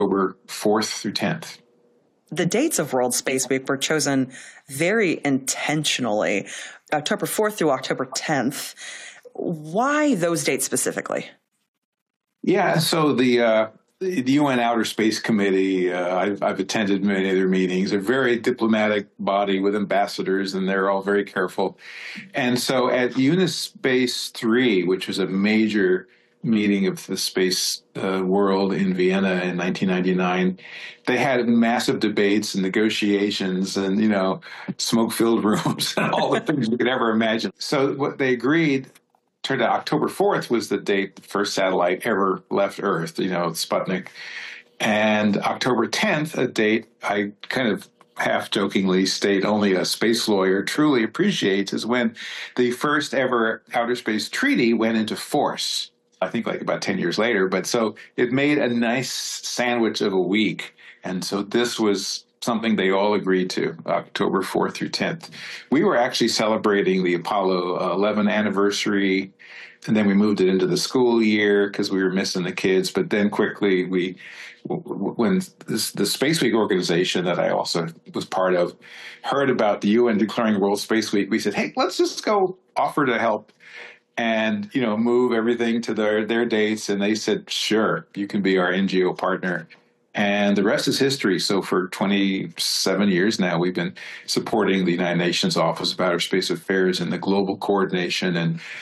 October 4th through 10th. The dates of World Space Week were chosen very intentionally, October 4th through October 10th. Why those dates specifically? Yeah, so the UN Outer Space Committee, I've attended many of their meetings. They're a very diplomatic body with ambassadors, and they're all very careful. And so at Unispace 3, which was a major meeting of the space world in Vienna in 1999, they had massive debates and negotiations and, smoke-filled rooms and all the things you could ever imagine. So what they agreed, turned out October 4th was the date the first satellite ever left Earth, Sputnik. And October 10th, a date I kind of half-jokingly state only a space lawyer truly appreciates, is when the first ever outer space treaty went into force. I think like about 10 years later. But so it made a nice sandwich of a week. And so this was something they all agreed to, October 4th through 10th. We were actually celebrating the Apollo 11 anniversary, and then we moved it into the school year because we were missing the kids. But then quickly, when the Space Week organization that I also was part of heard about the UN declaring World Space Week, we said, hey, let's just go offer to help and, move everything to their dates. And they said, sure, you can be our NGO partner. And the rest is history. So for 27 years now, we've been supporting the United Nations Office of Outer Space Affairs and the global coordination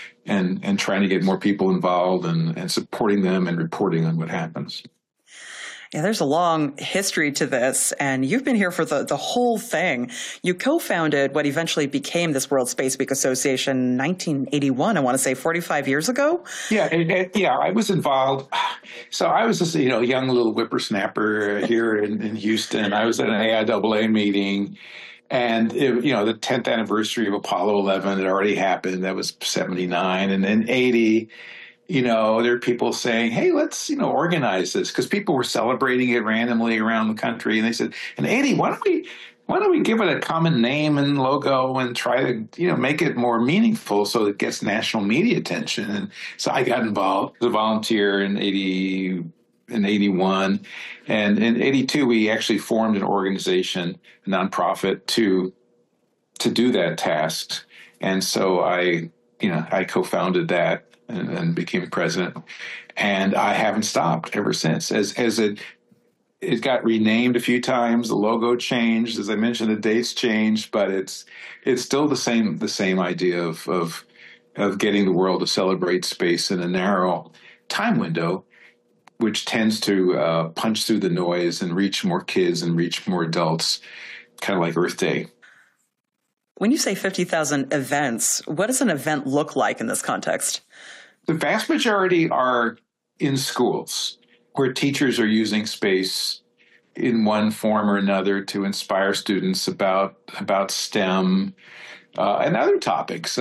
and trying to get more people involved and supporting them and reporting on what happens. Yeah, there's a long history to this, and you've been here for the whole thing. You co-founded what eventually became this World Space Week Association in 1981, I want to say 45 years ago? Yeah, I was involved. So I was just, young little whippersnapper here in Houston. I was at an AIAA meeting, and, the 10th anniversary of Apollo 11 had already happened. That was 79, and then 80. There are people saying, hey, let's, organize this, because people were celebrating it randomly around the country. And they said, in 80, why don't we give it a common name and logo and try to, make it more meaningful so it gets national media attention? And so I got involved as a volunteer in 81. And in 82, we actually formed an organization, a nonprofit, to do that task. And so I co-founded that and became president. And I haven't stopped ever since. As it got renamed a few times, the logo changed. As I mentioned, the dates changed, but it's still the same idea of getting the world to celebrate space in a narrow time window, which tends to punch through the noise and reach more kids and reach more adults, kind of like Earth Day. When you say 50,000 events, what does an event look like in this context? The vast majority are in schools where teachers are using space in one form or another to inspire students about STEM and other topics.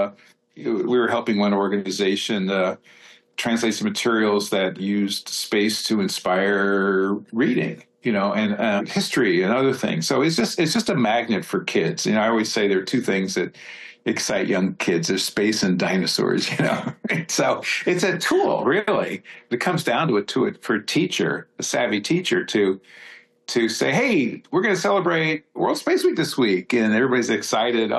We were helping one organization translate some materials that used space to inspire reading, and history and other things. So it's just a magnet for kids. I always say there are two things that excite young kids: there's space and dinosaurs. So it's a tool, really. It comes down to it for a teacher, a savvy teacher, to say, hey, we're going to celebrate World Space Week this week, and everybody's excited.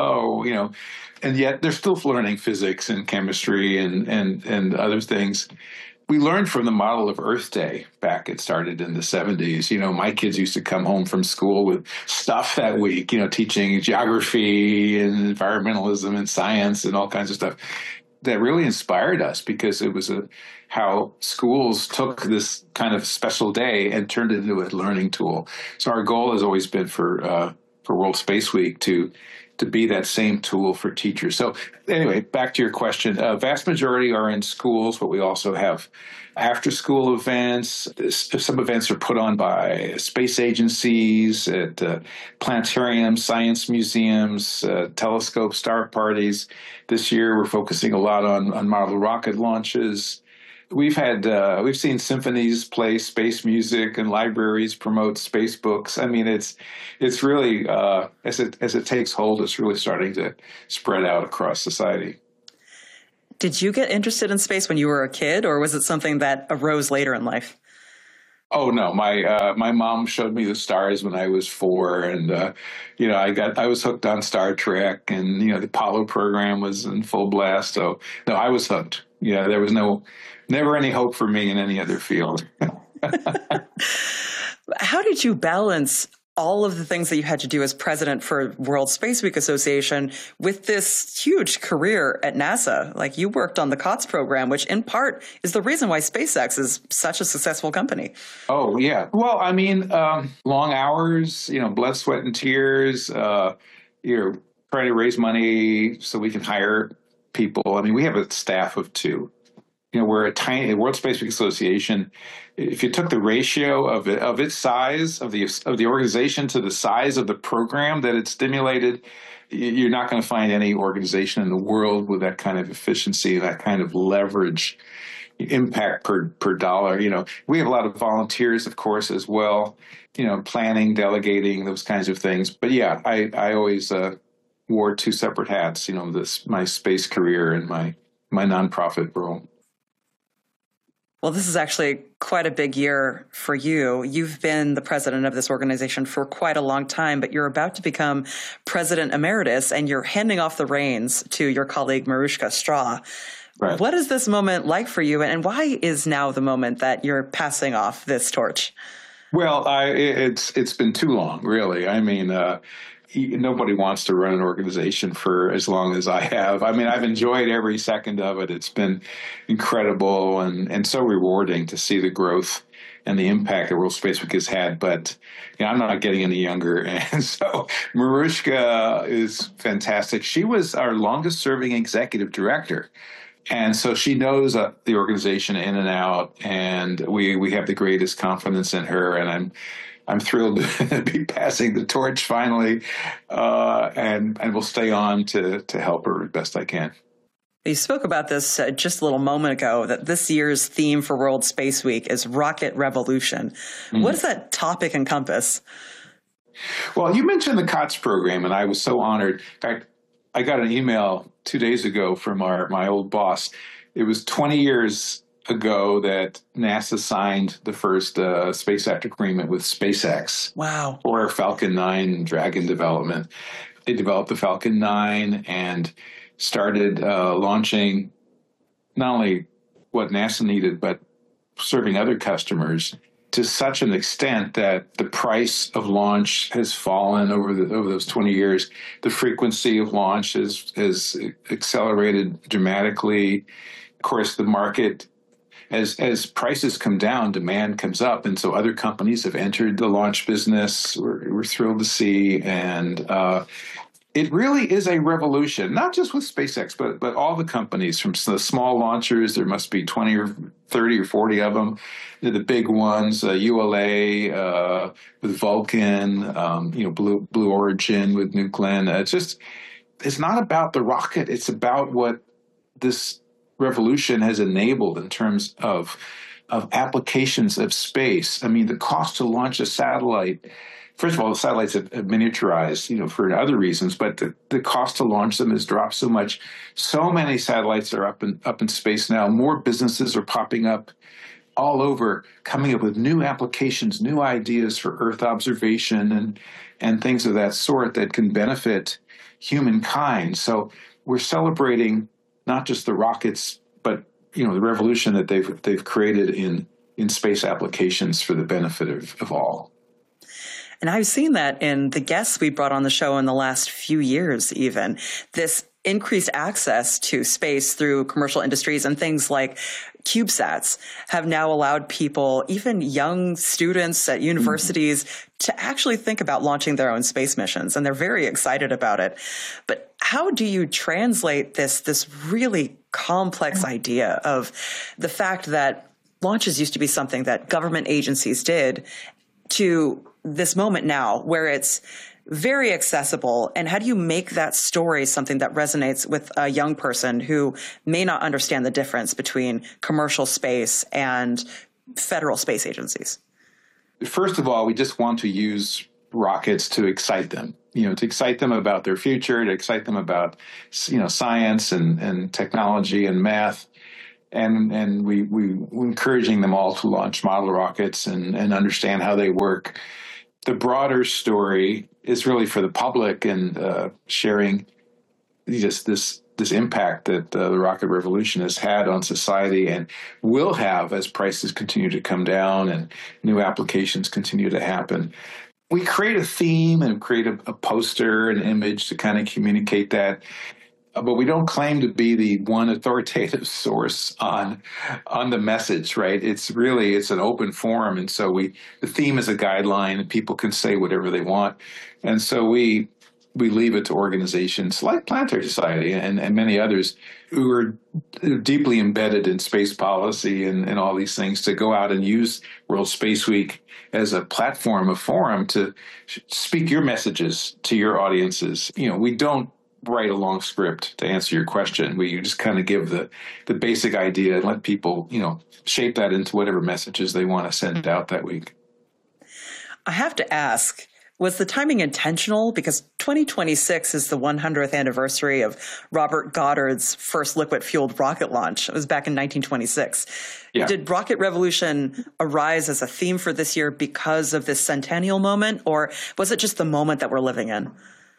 And yet they're still learning physics and chemistry and other things. We learned from the model of Earth Day back. It started in the 70s. My kids used to come home from school with stuff that week, teaching geography and environmentalism and science and all kinds of stuff that really inspired us, because it was how schools took this kind of special day and turned it into a learning tool. So our goal has always been for World Space Week to be that same tool for teachers. So anyway, back to your question, vast majority are in schools, but we also have after-school events. Some events are put on by space agencies, at planetariums, science museums, telescope star parties. This year, we're focusing a lot on model rocket launches. We've seen symphonies play space music and libraries promote space books. I mean, it's really, as it takes hold, it's really starting to spread out across society. Did you get interested in space when you were a kid, or was it something that arose later in life? Oh no, my mom showed me the stars when I was 4, and I was hooked on Star Trek, and the Apollo program was in full blast. So no, I was hooked. Yeah, there was never any hope for me in any other field. How did you balance all of the things that you had to do as president for World Space Week Association with this huge career at NASA? Like, you worked on the COTS program, which in part is the reason why SpaceX is such a successful company. Oh yeah, well, I mean, long hours, blood, sweat, and tears. Trying to raise money so we can hire people. I mean, we have a staff of 2. We're a tiny World Space Week Association. If you took the ratio of its size of the organization to the size of the program that it stimulated, you're not going to find any organization in the world with that kind of efficiency, that kind of leverage, impact per dollar. We have a lot of volunteers, of course, as well. Planning, delegating, those kinds of things. But yeah, I always wore 2 separate hats. My space career and my nonprofit role. Well, this is actually quite a big year for you. You've been the president of this organization for quite a long time, but you're about to become president emeritus, and you're handing off the reins to your colleague, Marushka Straw. Right. What is this moment like for you, and why is now the moment that you're passing off this torch? Well, it's been too long, really. I mean, nobody wants to run an organization for as long as I have. I mean, I've enjoyed every second of it. It's been incredible and so rewarding to see the growth and the impact that World Space Week has had. But I'm not getting any younger. And so Marushka is fantastic. She was our longest serving executive director. And so she knows the organization in and out, and we have the greatest confidence in her. And I'm thrilled to be passing the torch finally, and we'll stay on to help her as best I can. You spoke about this just a little moment ago, that this year's theme for World Space Week is Rocket Revolution. Mm-hmm. What does that topic encompass? Well, you mentioned the COTS program, and I was so honored. In fact, I got an email 2 days ago from my old boss. It was 20 years ago that NASA signed the first SpaceX agreement with SpaceX. Wow. For Falcon 9 Dragon development. They developed the Falcon 9 and started launching not only what NASA needed, but serving other customers to such an extent that the price of launch has fallen over those 20 years. The frequency of launch has accelerated dramatically. Of course, the market, as prices come down, demand comes up. And so other companies have entered the launch business. We're thrilled to see. And it really is a revolution, not just with SpaceX, but all the companies, from the small launchers. There must be 20 or 30 or 40 of them. The big ones, ULA with Vulcan, Blue Origin with New Glenn. It's not about the rocket. It's about what this revolution has enabled in terms of applications of space. I mean, the cost to launch a satellite. First of all, the satellites have miniaturized, for other reasons, but the cost to launch them has dropped so much. So many satellites are up in space now. More businesses are popping up all over, coming up with new applications, new ideas for Earth observation and things of that sort that can benefit humankind. So we're celebrating not just the rockets, but the revolution that they've created in space applications for the benefit of all. And I've seen that in the guests we brought on the show in the last few years, even. This increased access to space through commercial industries and things like CubeSats have now allowed people, even young students at universities, to actually think about launching their own space missions. And they're very excited about it. But how do you translate this really complex idea of the fact that launches used to be something that government agencies did to this moment now where it's very accessible? And how do you make that story something that resonates with a young person who may not understand the difference between commercial space and federal space agencies? First of all, we just want to use rockets to excite them, to excite them about their future, to excite them about, science and technology and math. and we encouraging them all to launch model rockets and understand how they work. The broader story is really for the public and sharing just this impact that the rocket revolution has had on society and will have as prices continue to come down and new applications continue to happen. We create a theme and create a poster, an image to kind of communicate that. But we don't claim to be the one authoritative source on the message, right? It's an open forum, and so the theme is a guideline, and people can say whatever they want, and so we leave it to organizations like Planetary Society and many others who are deeply embedded in space policy and all these things to go out and use World Space Week as a platform, a forum to speak your messages to your audiences. We don't write a long script to answer your question. We just kind of give the basic idea and let people, shape that into whatever messages they want to send out that week. I have to ask, was the timing intentional? Because 2026 is the 100th anniversary of Robert Goddard's first liquid-fueled rocket launch. It was back in 1926. Yeah. Did Rocket Revolution arise as a theme for this year because of this centennial moment, or was it just the moment that we're living in?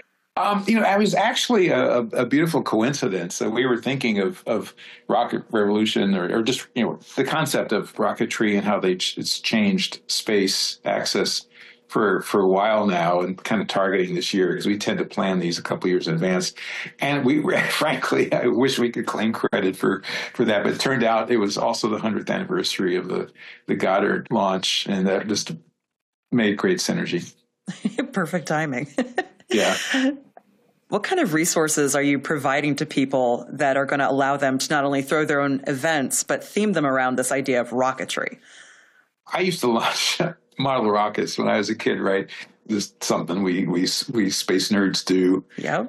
It was actually a beautiful coincidence that we were thinking of Rocket Revolution or just, the concept of rocketry and how it's changed space access for a while now and kind of targeting this year because we tend to plan these a couple years in advance. And frankly, I wish we could claim credit for that, but it turned out it was also the 100th anniversary of the Goddard launch, and that just made great synergy. Perfect timing. Yeah. What kind of resources are you providing to people that are going to allow them to not only throw their own events, but theme them around this idea of rocketry? I used to launch model rockets when I was a kid, right? Just something we space nerds do. Yeah.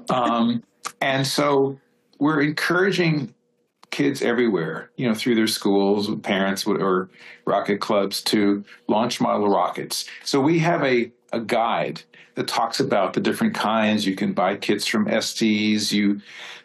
And so we're encouraging kids everywhere, through their schools, with parents or rocket clubs to launch model rockets. So we have a guide that talks about the different kinds. You can buy kits from Estes. You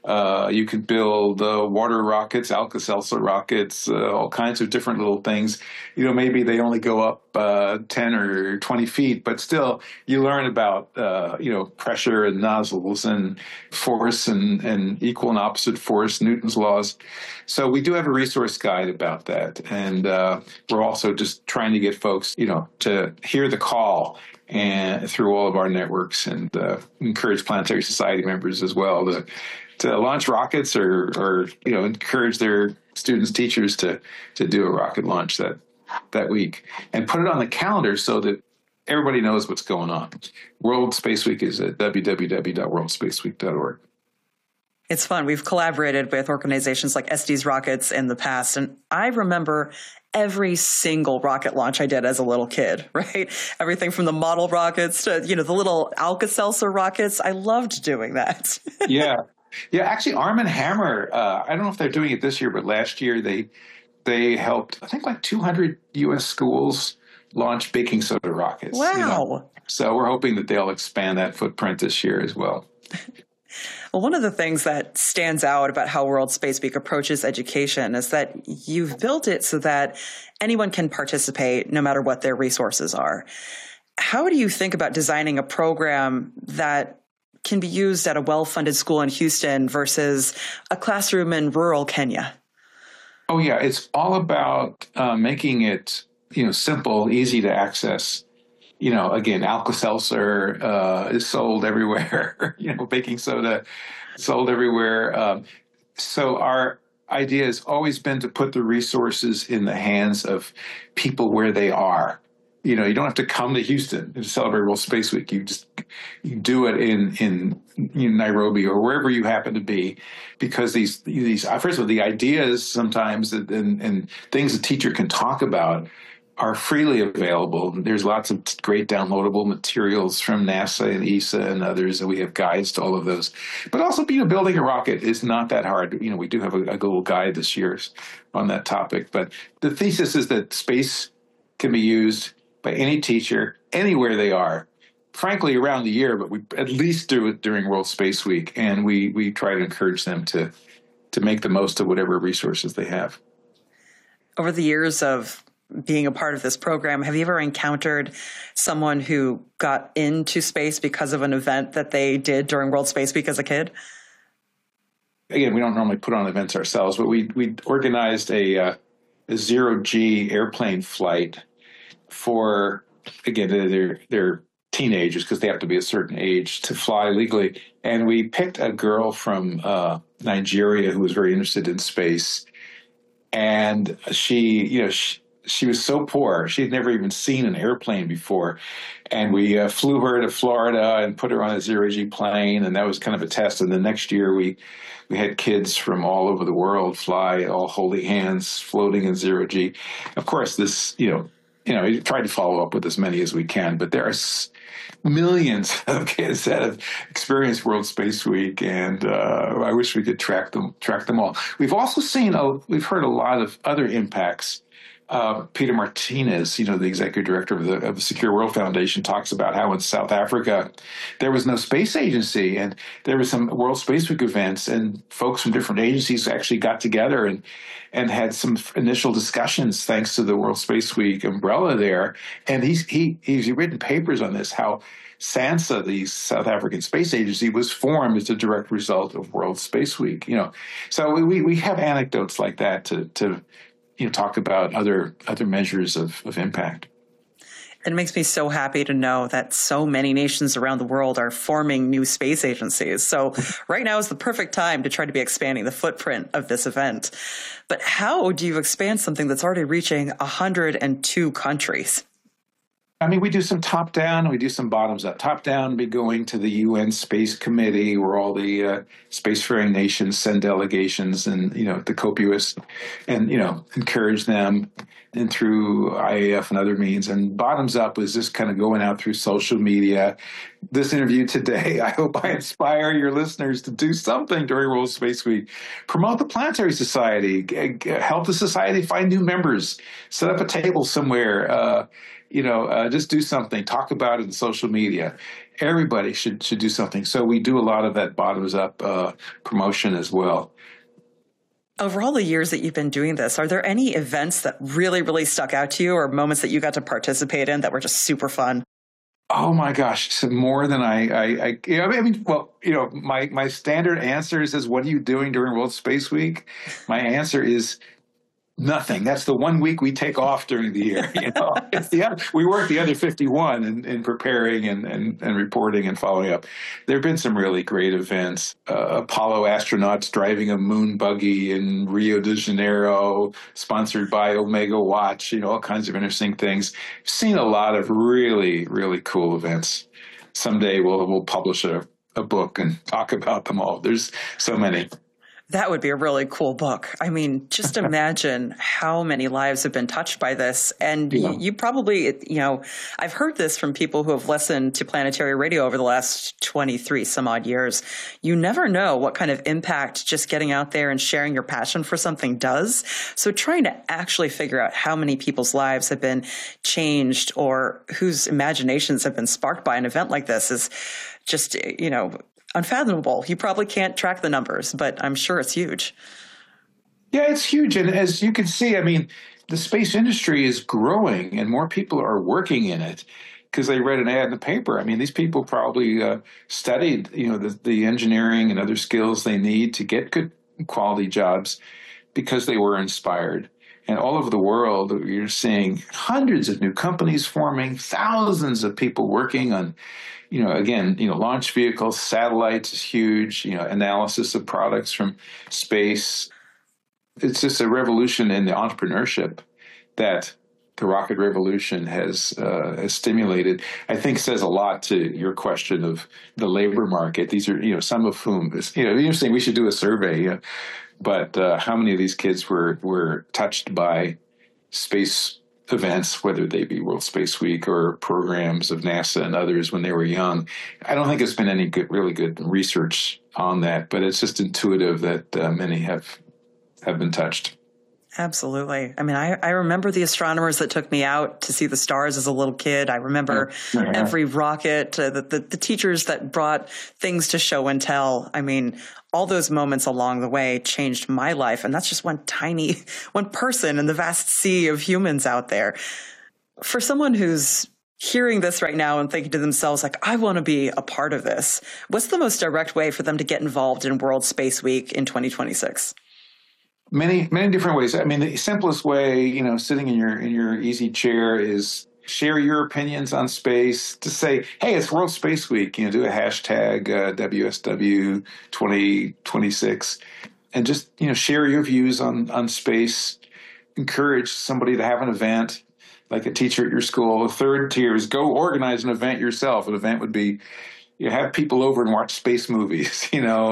can build water rockets, Alka-Seltzer rockets, all kinds of different little things. Maybe they only go up 10 or 20 feet, but still you learn about, pressure and nozzles and force and equal and opposite force, Newton's laws. So we do have a resource guide about that. And we're also just trying to get folks, to hear the call and through all of our networks and encourage Planetary Society members as well to launch rockets or encourage their students, teachers to do a rocket launch that week and put it on the calendar so that everybody knows what's going on. World Space Week is at www.worldspaceweek.org. It's fun. We've collaborated with organizations like Estes Rockets in the past, and I remember every single rocket launch I did as a little kid, right? Everything from the model rockets to, the little Alka-Seltzer rockets. I loved doing that. Yeah. Actually, Arm & Hammer, I don't know if they're doing it this year, but last year they helped, I think, like 200 U.S. schools launch baking soda rockets. Wow. So we're hoping that they'll expand that footprint this year as well. Well, one of the things that stands out about how World Space Week approaches education is that you've built it so that anyone can participate no matter what their resources are. How do you think about designing a program that can be used at a well-funded school in Houston versus a classroom in rural Kenya? Oh, yeah. It's all about making it, simple, easy to access. Again, Alka-Seltzer is sold everywhere. Baking soda sold everywhere. So our idea has always been to put the resources in the hands of people where they are. You don't have to come to Houston to celebrate World Space Week. You do it in Nairobi or wherever you happen to be, because these first of all, the ideas sometimes and things a teacher can talk about are freely available. There's lots of great downloadable materials from NASA and ESA and others, and we have guides to all of those. But also, building a rocket is not that hard. We do have a little guide this year on that topic. But the thesis is that space can be used by any teacher, anywhere they are, frankly, around the year, but we at least do it during World Space Week, and we try to encourage them to make the most of whatever resources they have. Over the years of being a part of this program, have you ever encountered someone who got into space because of an event that they did during World Space Week as a kid? Again, we don't normally put on events ourselves, but we organized a zero-G airplane flight for, again, they're teenagers because they have to be a certain age to fly legally. And we picked a girl from Nigeria who was very interested in space. And she was so poor. She had never even seen an airplane before. And we flew her to Florida and put her on a zero-G plane. And that was kind of a test. And the next year we had kids from all over the world fly, all holding hands, floating in zero-G. Of course, this, we tried to follow up with as many as we can, but there are millions of kids that have experienced World Space Week, and I wish we could track them all. We've also we've heard a lot of other impacts. Peter Martinez, the executive director of the Secure World Foundation, talks about how in South Africa there was no space agency, and there were some World Space Week events, and folks from different agencies actually got together and had some initial discussions thanks to the World Space Week umbrella there. And he's written papers on this, how SANSA, the South African Space Agency, was formed as a direct result of World Space Week. So we have anecdotes like that to talk about other measures of impact. It makes me so happy to know that so many nations around the world are forming new space agencies. So right now is the perfect time to try to be expanding the footprint of this event. But how do you expand something that's already reaching 102 countries? I mean, we do some top-down and we do some bottoms-up. Top-down would be going to the UN Space Committee, where all the spacefaring nations send delegations and, to COPUOS and, encourage them, and through IAF and other means. And bottoms-up is just kind of going out through social media. This interview today, I hope I inspire your listeners to do something during World Space Week. Promote the Planetary Society. Help the society find new members. Set up a table somewhere. Just do something. Talk about it in social media. Everybody should do something. So we do a lot of that bottoms-up promotion as well. Over all the years that you've been doing this, are there any events that really, really stuck out to you, or moments that you got to participate in that were just super fun? Oh my gosh, so more than my standard answer is, what are you doing during World Space Week? My answer is nothing. That's the 1 week we take off during the year. We work the other 51 in preparing and reporting and following up. There have been some really great events. Apollo astronauts driving a moon buggy in Rio de Janeiro, sponsored by Omega Watch. All kinds of interesting things. I've seen a lot of really, really cool events. Someday we'll publish a book and talk about them all. There's so many. That would be a really cool book. I mean, just imagine how many lives have been touched by this. And you probably, I've heard this from people who have listened to Planetary Radio over the last 23 some odd years. You never know what kind of impact just getting out there and sharing your passion for something does. So trying to actually figure out how many people's lives have been changed or whose imaginations have been sparked by an event like this is just, unfathomable. You probably can't track the numbers, but I'm sure it's huge. Yeah, it's huge. And as you can see, I mean, the space industry is growing and more people are working in it because they read an ad in the paper. I mean, these people probably studied, the engineering and other skills they need to get good quality jobs because they were inspired. And all over the world, you're seeing hundreds of new companies forming, thousands of people working on launch vehicles, satellites is huge, analysis of products from space. It's just a revolution in the entrepreneurship that the rocket revolution has stimulated. I think says a lot to your question of the labor market. These are, some of whom, interesting, we should do a survey, but how many of these kids were touched by space events, whether they be World Space Week or programs of NASA and others when they were young. I don't think there's been any really good research on that, but it's just intuitive that many have been touched. Absolutely. I mean, I remember the astronomers that took me out to see the stars as a little kid. I remember every rocket, the teachers that brought things to show and tell. I mean, all those moments along the way changed my life. And that's just one person in the vast sea of humans out there. For someone who's hearing this right now and thinking to themselves, like, I want to be a part of this, what's the most direct way for them to get involved in World Space Week in 2026? Many different ways. I mean, the simplest way, sitting in your easy chair, is share your opinions on space. To say, hey, it's World Space Week. Do a hashtag WSW 2026, and just share your views on space. Encourage somebody to have an event, like a teacher at your school. The third tier is go organize an event yourself. An event would be have people over and watch space movies.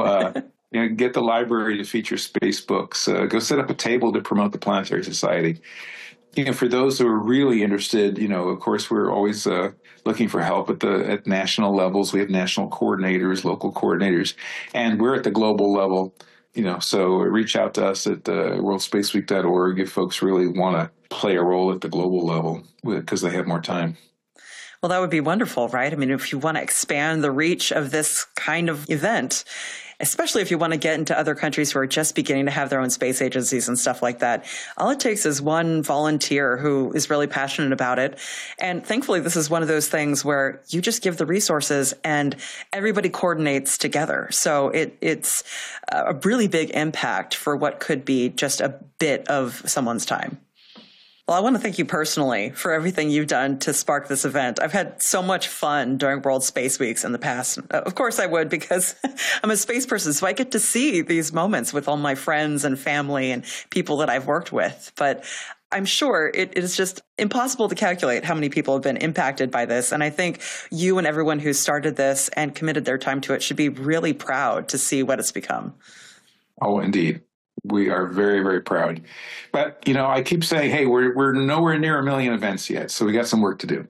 Get the library to feature space books. Go set up a table to promote the Planetary Society. For those who are really interested, of course, we're always looking for help at national levels. We have national coordinators, local coordinators, and we're at the global level. So reach out to us at worldspaceweek.org if folks really want to play a role at the global level because they have more time. Well, that would be wonderful, right? I mean, if you want to expand the reach of this kind of event, especially if you want to get into other countries who are just beginning to have their own space agencies and stuff like that, all it takes is one volunteer who is really passionate about it. And thankfully, this is one of those things where you just give the resources and everybody coordinates together. So it's a really big impact for what could be just a bit of someone's time. Well, I want to thank you personally for everything you've done to spark this event. I've had so much fun during World Space Weeks in the past. Of course I would, because I'm a space person, so I get to see these moments with all my friends and family and people that I've worked with. But I'm sure it is just impossible to calculate how many people have been impacted by this. And I think you and everyone who started this and committed their time to it should be really proud to see what it's become. Oh, indeed. We are very, very proud. But, I keep saying, hey, we're nowhere near 1 million events yet, so we got some work to do.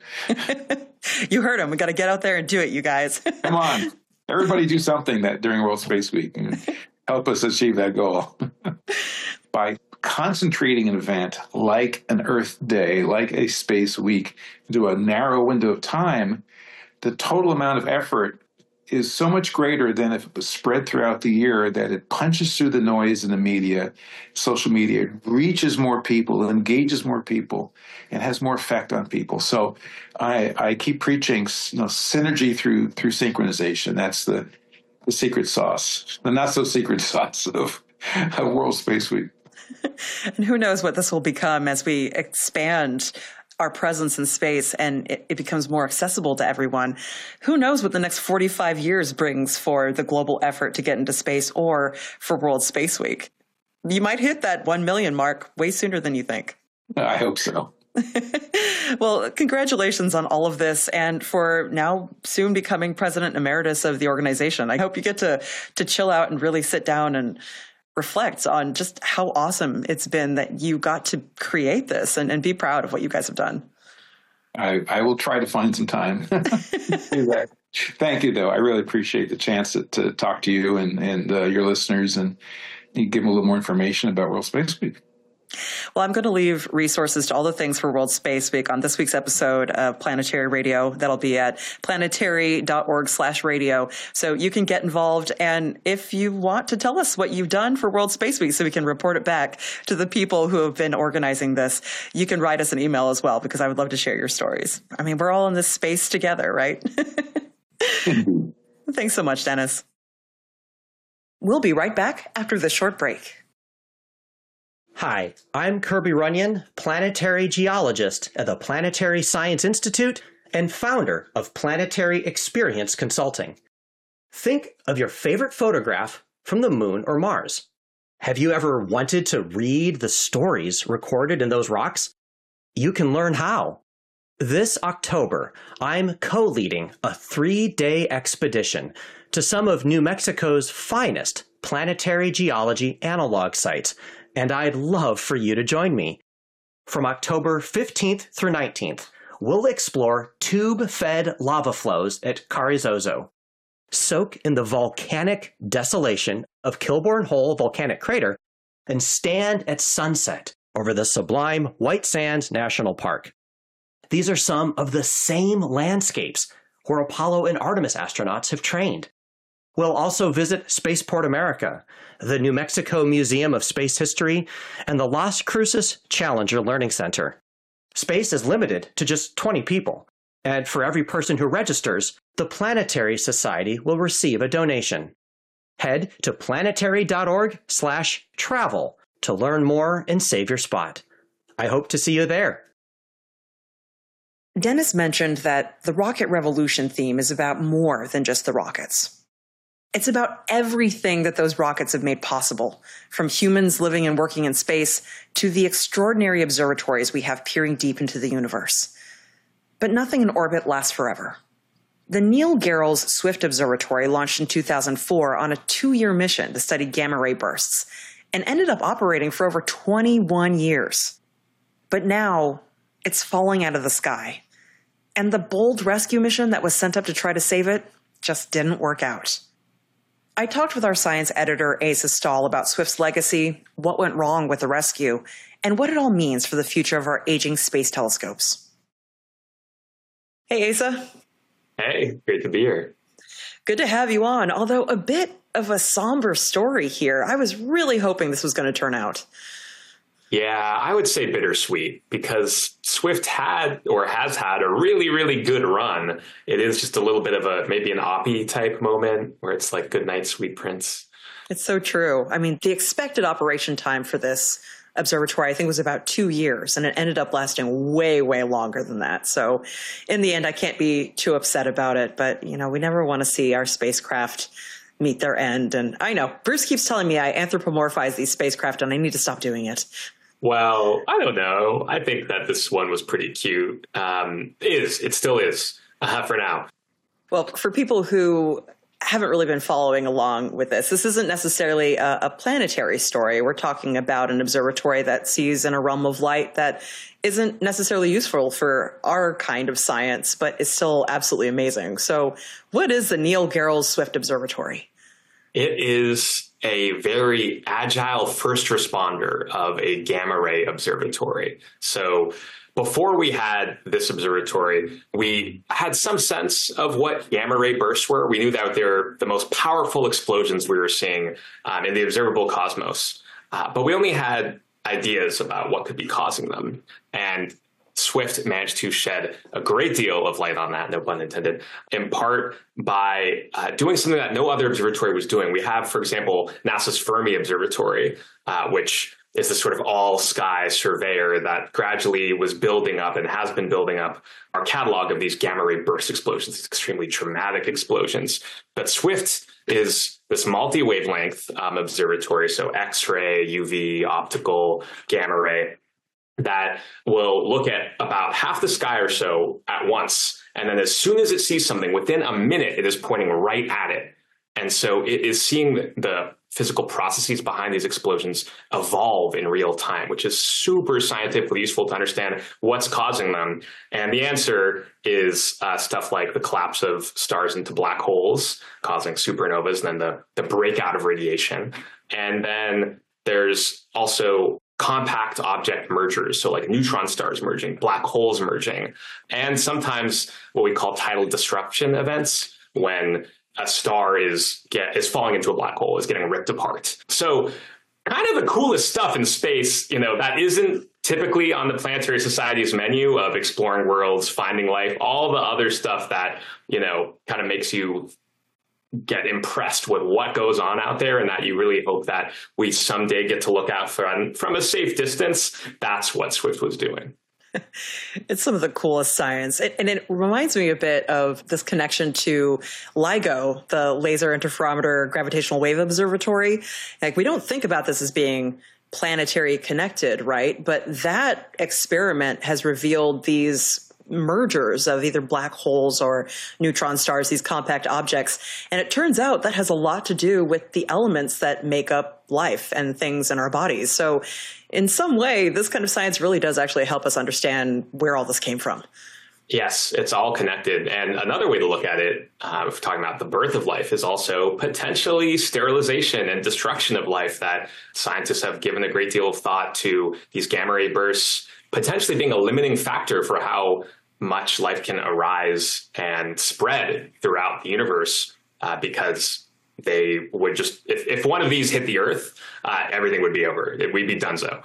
You heard him. We got to get out there and do it, you guys. Come on. Everybody do something during World Space Week and help us achieve that goal. By concentrating an event like an Earth Day, like a Space Week, into a narrow window of time, the total amount of effort is so much greater than if it was spread throughout the year, that it punches through the noise in the media, social media, reaches more people, engages more people, and has more effect on people. So I keep preaching, synergy through synchronization. That's the secret sauce, the not so secret sauce of World Space Week. And who knows what this will become as we expand our presence in space and it becomes more accessible to everyone. Who knows what the next 45 years brings for the global effort to get into space or for World Space Week. You might hit that 1 million mark way sooner than you think. I hope so. Well, congratulations on all of this and for now soon becoming president emeritus of the organization. I hope you get to chill out and really sit down and reflect on just how awesome it's been that you got to create this and be proud of what you guys have done. I will try to find some time. Thank you, though. I really appreciate the chance to talk to you and your listeners and give them a little more information about World Space Week. Well, I'm going to leave resources to all the things for World Space Week on this week's episode of Planetary Radio. That'll be at planetary.org/radio. So you can get involved. And if you want to tell us what you've done for World Space Week so we can report it back to the people who have been organizing this, you can write us an email as well, because I would love to share your stories. I mean, we're all in this space together, right? Thanks so much, Dennis. We'll be right back after this short break. Hi, I'm Kirby Runyon, planetary geologist at the Planetary Science Institute and founder of Planetary Experience Consulting. Think of your favorite photograph from the moon or Mars. Have you ever wanted to read the stories recorded in those rocks? You can learn how. This October, I'm co-leading a 3-day expedition to some of New Mexico's finest planetary geology analog sites, and I'd love for you to join me. From October 15th through 19th, we'll explore tube-fed lava flows at Carrizozo, soak in the volcanic desolation of Kilbourne Hole Volcanic Crater, and stand at sunset over the sublime White Sands National Park. These are some of the same landscapes where Apollo and Artemis astronauts have trained. We'll also visit Spaceport America, the New Mexico Museum of Space History, and the Las Cruces Challenger Learning Center. Space is limited to just 20 people, and for every person who registers, the Planetary Society will receive a donation. Head to planetary.org/travel to learn more and save your spot. I hope to see you there. Dennis mentioned that the Rocket Revolution theme is about more than just the rockets. It's about everything that those rockets have made possible, from humans living and working in space to the extraordinary observatories we have peering deep into the universe. But nothing in orbit lasts forever. The Neil Gehrels Swift Observatory launched in 2004 on a 2-year mission to study gamma-ray bursts and ended up operating for over 21 years. But now, it's falling out of the sky. And the bold rescue mission that was sent up to try to save it just didn't work out. I talked with our science editor, Asa Stahl, about Swift's legacy, what went wrong with the rescue, and what it all means for the future of our aging space telescopes. Hey, Asa. Hey, great to be here. Good to have you on, although a bit of a somber story here. I was really hoping this was going to turn out. Yeah, I would say bittersweet because Swift had or has had a really, really good run. It is just a little bit of maybe an Oppie type moment where it's like good night, sweet prince. It's so true. I mean, the expected operation time for this observatory, I think, was about 2 years, and it ended up lasting way, way longer than that. So in the end, I can't be too upset about it. But, we never want to see our spacecraft meet their end. And I know Bruce keeps telling me I anthropomorphize these spacecraft and I need to stop doing it. Well, I don't know. I think that this one was pretty cute. It still is for now. Well, for people who haven't really been following along with this isn't necessarily a planetary story. We're talking about an observatory that sees in a realm of light that isn't necessarily useful for our kind of science, but is still absolutely amazing. So what is the Neil Gehrels Swift Observatory? It is a very agile first responder of a gamma ray observatory. So before we had this observatory, we had some sense of what gamma ray bursts were. We knew that they're the most powerful explosions we were seeing in the observable cosmos. But we only had ideas about what could be causing them. And Swift managed to shed a great deal of light on that, no pun intended, in part by doing something that no other observatory was doing. We have, for example, NASA's Fermi Observatory, which is the sort of all-sky surveyor that gradually was building up and has been building up our catalog of these gamma-ray burst explosions, these extremely dramatic explosions. But Swift is this multi-wavelength observatory, so X-ray, UV, optical, gamma-ray, that will look at about half the sky or so at once. And then as soon as it sees something, within a minute, it is pointing right at it. And so it is seeing the physical processes behind these explosions evolve in real time, which is super scientifically useful to understand what's causing them. And the answer is stuff like the collapse of stars into black holes, causing supernovas, and then the breakout of radiation. And then there's also compact object mergers, so like neutron stars merging, black holes merging, and sometimes what we call tidal disruption events, when a star is falling into a black hole, is getting ripped apart. So kind of the coolest stuff in space, that isn't typically on the Planetary Society's menu of exploring worlds, finding life, all the other stuff that, kind of makes you get impressed with what goes on out there, and that you really hope that we someday get to look out from a safe distance. That's what Swift was doing. It's some of the coolest science. And it reminds me a bit of this connection to LIGO, the Laser Interferometer Gravitational Wave Observatory. Like, we don't think about this as being planetary connected, right? But that experiment has revealed these mergers of either black holes or neutron stars, these compact objects. And it turns out that has a lot to do with the elements that make up life and things in our bodies. So in some way, this kind of science really does actually help us understand where all this came from. Yes, it's all connected. And another way to look at it, if we're talking about the birth of life, is also potentially sterilization and destruction of life, that scientists have given a great deal of thought to these gamma ray bursts potentially being a limiting factor for how much life can arise and spread throughout the universe, because they would just, if one of these hit the Earth, everything would be over. We'd be donezo.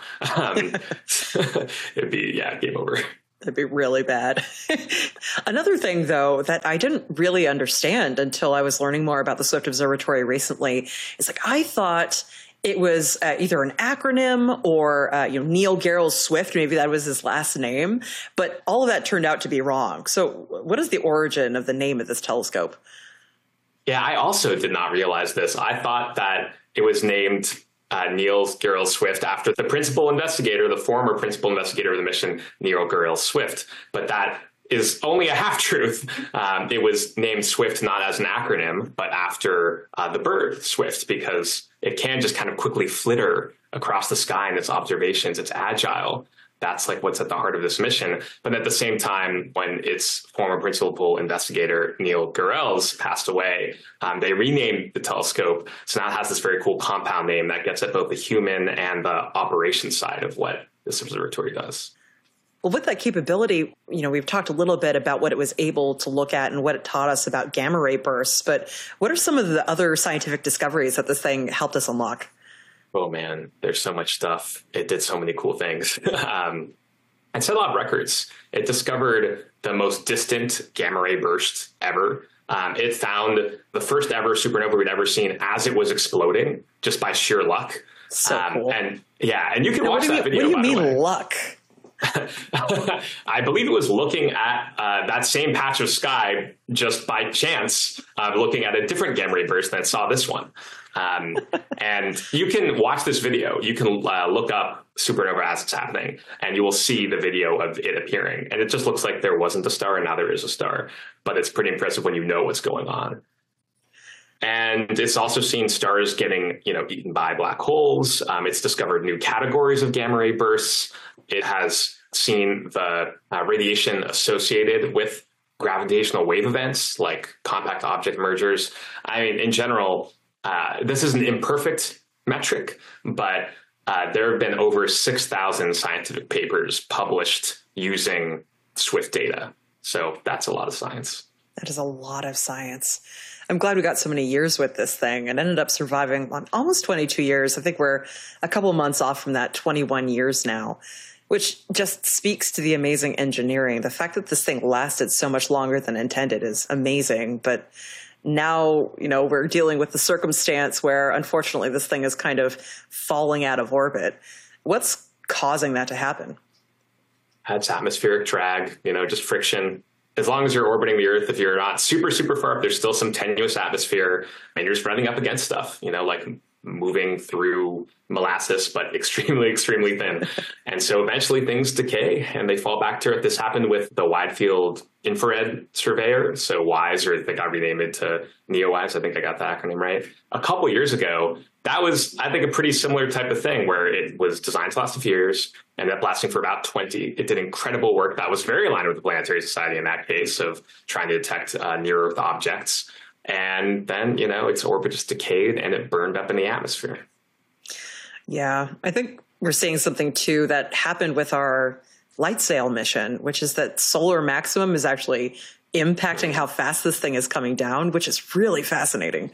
It'd be, game over. That'd be really bad. Another thing, though, that I didn't really understand until I was learning more about the Swift Observatory recently is like I thought it was either an acronym or Neil Gehrels Swift. Maybe that was his last name. But all of that turned out to be wrong. So what is the origin of the name of this telescope? Yeah, I also did not realize this. I thought that it was named Neil Gehrels Swift after the principal investigator, the former principal investigator of the mission, Neil Gehrels Swift. But that is only a half-truth. It was named Swift not as an acronym, but after the bird Swift, because it can just kind of quickly flitter across the sky in its observations. It's agile. That's like what's at the heart of this mission. But at the same time, when its former principal investigator, Neil Gehrels, passed away, they renamed the telescope. So now it has this very cool compound name that gets at both the human and the operations side of what this observatory does. Well, with that capability, we've talked a little bit about what it was able to look at and what it taught us about gamma ray bursts. But what are some of the other scientific discoveries that this thing helped us unlock? Oh, man, there's so much stuff. It did so many cool things. It set a lot of records. It discovered the most distant gamma ray burst ever. It found the first ever supernova we'd ever seen as it was exploding, just by sheer luck. So cool. And you can watch that video. What do you mean luck? I believe it was looking at that same patch of sky just by chance, looking at a different gamma ray burst than saw this one. And you can watch this video. You can look up supernova as it's happening, and you will see the video of it appearing. And it just looks like there wasn't a star, and now there is a star. But it's pretty impressive when you know what's going on. And it's also seen stars getting, eaten by black holes. It's discovered new categories of gamma ray bursts. It has seen the radiation associated with gravitational wave events like compact object mergers. I mean, in general, this is an imperfect metric, but there have been over 6,000 scientific papers published using Swift data. So that's a lot of science. That is a lot of science. I'm glad we got so many years with this thing and ended up surviving almost 22 years. I think we're a couple months off from that 21 years now, which just speaks to the amazing engineering. The fact that this thing lasted so much longer than intended is amazing. But now, we're dealing with the circumstance where, unfortunately, this thing is kind of falling out of orbit. What's causing that to happen? It's atmospheric drag, just friction. As long as you're orbiting the Earth, if you're not super, super far up, there's still some tenuous atmosphere, and you're just running up against stuff, like moving through molasses, but extremely, extremely thin. And so eventually things decay and they fall back to Earth. This happened with the Wide Field Infrared Surveyor. So WISE, or they got renamed to NEOWISE. I think I got the acronym right. A couple years ago, that was, I think, a pretty similar type of thing where it was designed to last a few years, ended up lasting for about 20. It did incredible work that was very aligned with the Planetary Society in that case of trying to detect near-Earth objects. And then, its orbit just decayed and it burned up in the atmosphere. Yeah, I think we're seeing something, too, that happened with our LightSail mission, which is that solar maximum is actually impacting how fast this thing is coming down, which is really fascinating.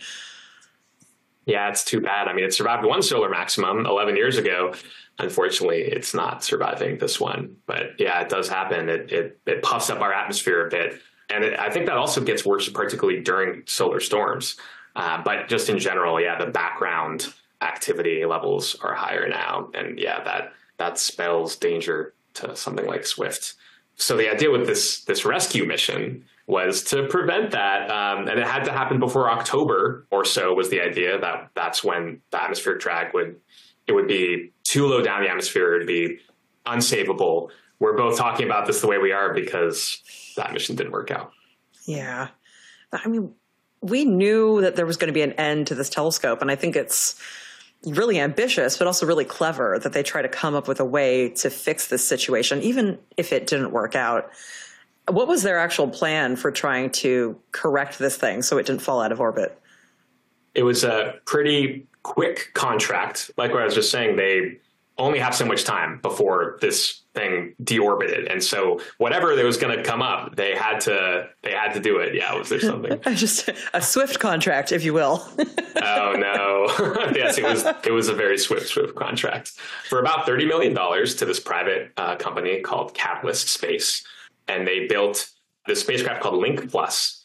Yeah, it's too bad. I mean, it survived one solar maximum 11 years ago. Unfortunately, it's not surviving this one. But yeah, it does happen. It puffs up our atmosphere a bit. And I think that also gets worse, particularly during solar storms. But just in general, the background activity levels are higher now. And that spells danger to something like Swift. So the idea with this rescue mission was to prevent that. And it had to happen before October or so was the idea. That's when the atmospheric drag would be too low down the atmosphere. It would be unsavable. We're both talking about this the way we are because that mission didn't work out. Yeah. I mean, we knew that there was going to be an end to this telescope, and I think it's really ambitious, but also really clever that they try to come up with a way to fix this situation, even if it didn't work out. What was their actual plan for trying to correct this thing so it didn't fall out of orbit? It was a pretty quick contract. Like what I was just saying, they only have so much time before this thing deorbited, and so whatever that was going to come up, they had to do it. Yeah, was there something? Just a swift contract, if you will. Oh no! Yes, it was a very swift contract for about $30 million to this private company called Catalyst Space, and they built this spacecraft called Link Plus.